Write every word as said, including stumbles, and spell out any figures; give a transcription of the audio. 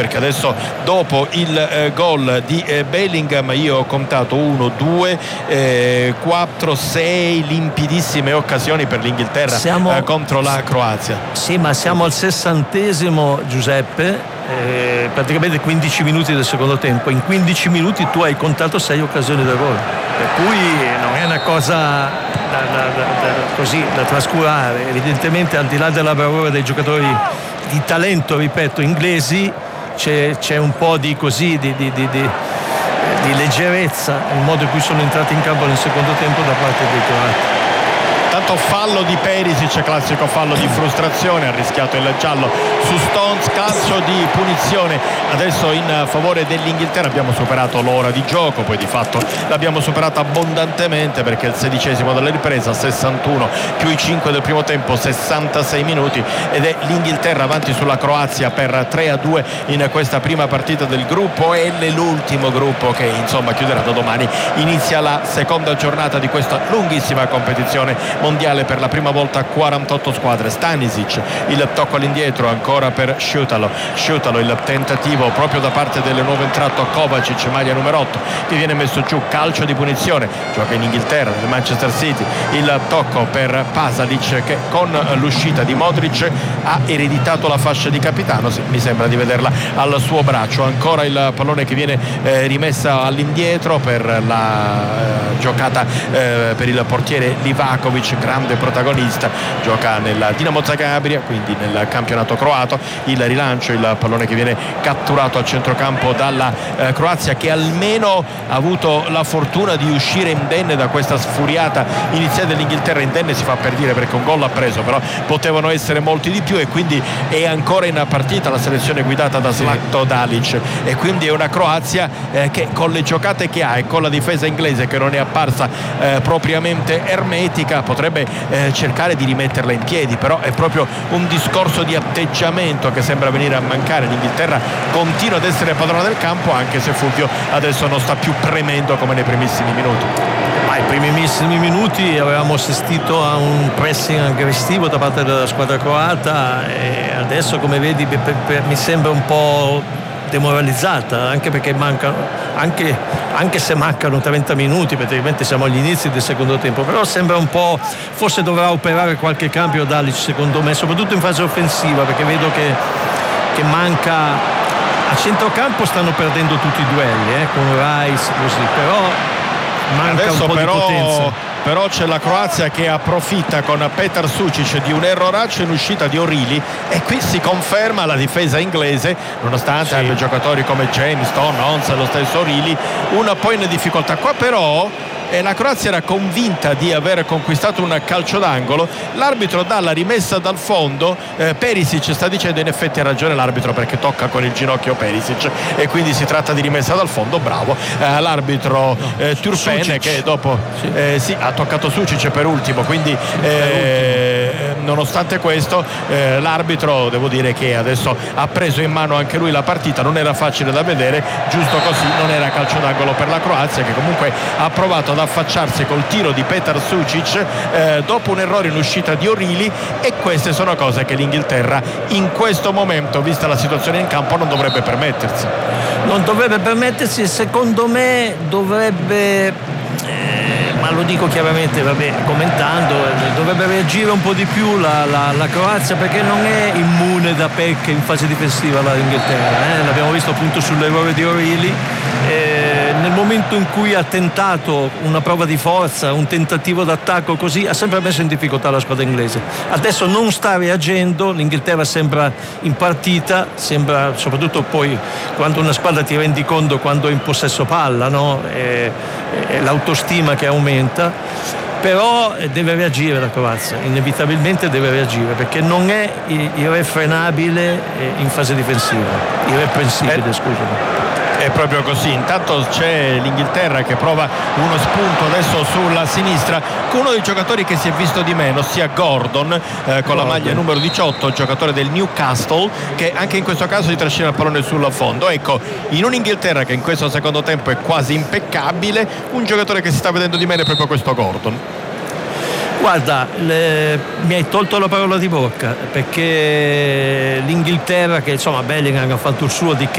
perché adesso dopo il eh, gol di eh, Bellingham io ho contato uno, due, quattro, sei limpidissime occasioni per l'Inghilterra siamo, eh, contro la Croazia. Sì, ma siamo al sessantesimo, Giuseppe, eh, praticamente quindici minuti del secondo tempo. In quindici minuti tu hai contato sei occasioni da gol, per cui non è una cosa da, da, da, da, così da trascurare. Evidentemente, al di là della bravura dei giocatori di talento, ripeto, inglesi, c'è, c'è un po' di così di, di, di, di, di leggerezza nel modo in cui sono entrati in campo nel secondo tempo da parte dei croati. Tanto fallo di Perisic, classico fallo di frustrazione, ha rischiato il giallo su Stones, calcio di punizione adesso in favore dell'Inghilterra. Abbiamo superato l'ora di gioco, poi di fatto l'abbiamo superata abbondantemente, perché il sedicesimo della ripresa, sessantuno più i cinque del primo tempo, sessantasei minuti, ed è l'Inghilterra avanti sulla Croazia per tre a due in questa prima partita del gruppo L, l'ultimo gruppo che insomma chiuderà da domani. Inizia la seconda giornata di questa lunghissima competizione mondiale, per la prima volta quarantotto squadre. Stanisic, il tocco all'indietro ancora per Šutalo, Šutalo il tentativo proprio da parte del nuovo entrato Kovacic, maglia numero otto, che viene messo giù, calcio di punizione, gioca in Inghilterra, nel Manchester City, il tocco per Pasalic, che con l'uscita di Modric ha ereditato la fascia di capitano, sì, mi sembra di vederla al suo braccio. Ancora il pallone che viene eh, rimessa all'indietro per la eh, giocata eh, per il portiere Livakovic, grande protagonista, gioca nel Dinamo Zagabria, quindi nel campionato croato. Il rilancio, il pallone che viene catturato a centrocampo dalla eh, Croazia, che almeno ha avuto la fortuna di uscire indenne da questa sfuriata iniziale dell'Inghilterra. Indenne si fa per dire, perché un gol ha preso, però potevano essere molti di più, e quindi è ancora in partita la selezione guidata da Zlatko Dalic, e quindi è una Croazia eh, che con le giocate che ha e con la difesa inglese che non è apparsa eh, propriamente ermetica potrebbe eh, cercare di rimetterla in piedi, però è proprio un discorso di atteggiamento che sembra venire a mancare. L'Inghilterra continua ad essere padrona del campo, anche se Fulvio adesso non sta più premendo come nei primissimi minuti. Ma ai primissimi minuti avevamo assistito a un pressing aggressivo da parte della squadra croata, e adesso, come vedi, per, per, mi sembra un po' demoralizzata, anche perché mancano, anche, anche se mancano trenta minuti, praticamente siamo agli inizi del secondo tempo, però sembra un po', forse dovrà operare qualche cambio Dalic, secondo me, soprattutto in fase offensiva, perché vedo che, che manca. A centrocampo stanno perdendo tutti i duelli, eh, con Rice così, però manca adesso un po' però, di potenza. Però c'è la Croazia che approfitta con Petar Sucic di un erroraccio in uscita di Orili, e qui si conferma la difesa inglese, nonostante sì. abbia giocatori come James, Stone, Ons, lo stesso Orili un po' in difficoltà. Qua però e la Croazia era convinta di aver conquistato un calcio d'angolo. L'arbitro dà la rimessa dal fondo, eh, Perisic sta dicendo, in effetti ha ragione l'arbitro, perché tocca con il ginocchio Perisic e quindi si tratta di rimessa dal fondo. Bravo eh, l'arbitro eh, Turpen, che dopo sì. Eh, sì, ha toccato Sucic per ultimo, quindi eh, nonostante questo eh, l'arbitro, devo dire che adesso ha preso in mano anche lui la partita. Non era facile da vedere, giusto così, non era calcio d'angolo per la Croazia, che comunque ha provato ad affacciarsi col tiro di Petar Sucic eh, dopo un errore in uscita di Orili, e queste sono cose che l'Inghilterra in questo momento, vista la situazione in campo, non dovrebbe permettersi. Non dovrebbe permettersi, secondo me dovrebbe, eh, ma lo dico chiaramente, vabbè, commentando, eh, dovrebbe reagire un po' di più la, la, la Croazia, perché non è immune da pecche in fase difensiva l'Inghilterra, eh? L'abbiamo visto appunto sull'errore di Orili. Eh, nel momento in cui ha tentato una prova di forza, un tentativo d'attacco così, ha sempre messo in difficoltà la squadra inglese. Adesso non sta reagendo, l'Inghilterra sembra in partita, sembra, soprattutto poi quando una squadra, ti rendi conto quando è in possesso palla, no? È, è l'autostima che aumenta, però deve reagire la Croazia, inevitabilmente deve reagire, perché non è irrefrenabile in fase difensiva, irreprensibile, scusami. È proprio così. Intanto c'è l'Inghilterra che prova uno spunto adesso sulla sinistra con uno dei giocatori che si è visto di meno, sia Gordon, eh, con Gordon. La maglia numero diciotto, giocatore del Newcastle, che anche in questo caso si trascina il pallone sul fondo. Ecco, in un'Inghilterra che in questo secondo tempo è quasi impeccabile, un giocatore che si sta vedendo di meno è proprio questo Gordon. Guarda, le, mi hai tolto la parola di bocca, perché l'Inghilterra, che insomma Bellingham ha fatto il suo, di